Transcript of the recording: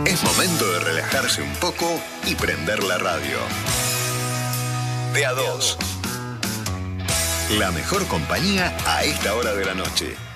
Es momento de relajarse un poco y prender la radio. De a dos. La mejor compañía a esta hora de la noche.